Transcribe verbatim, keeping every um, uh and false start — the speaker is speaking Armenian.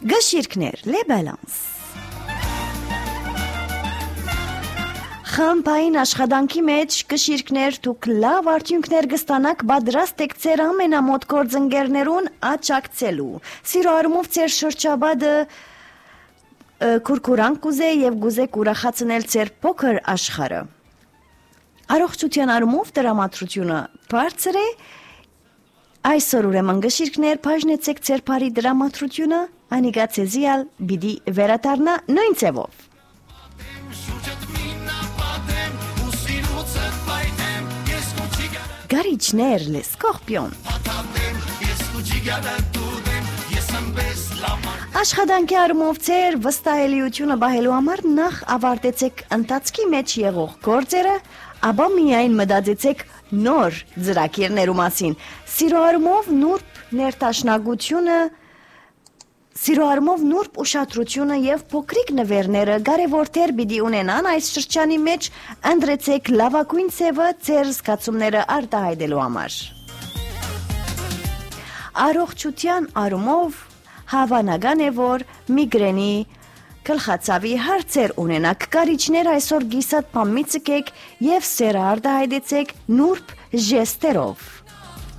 Գշիրքներ, լե բալանս։ Խամպային աշխատանքի մեջ գշիրքներ դուք լավ արդյունքներ կստանաք պատրաստ եք ձեր ամենամոտ գործընկերներուն աջակցելու։ Սիրո առումով ձեր շրջապատը քուրքուրան կուզե եւ գուզեք ուրախացնել ձեր փոքր աշխարհը։ Առողջության առումով տրամադրությունը բարձր է։ Այսօր ուրեմն գշիրքներ բաժնեցեք ձեր բարի տրամադրությունը, անիկա ցեզիալ բիդի վերադառնա նույն ձևով։ Գարիչներ լե սկորպիոն։ Աշխատանքի առումով ձեր վստահելիությունը բահելու համար նախ ավարտեցեք ընթացքի մեջ եղող գործերը, ապա միայն մտածեցեք նոր ծրագիրներու մասին։ Սիրո առումով նուրբ ներդաշնակությունը, սիրո առումով նուրբ ուշադրությունը եւ փոքրիկ նվերները կարեւոր դեր պիտի ունենան այս շրջանի մեջ, ընտրեցեք լավագույն ձևը ձեր զգացումները արտահայտելու համար։ Առողջության առումով հավանական է, որ միգրենի գլխացավի հարցեր ունենաք, կարիճներ այսօր գիսատ բամի ցկեք եւ սերը արտահայտեցեք նուրբ ժեստերով։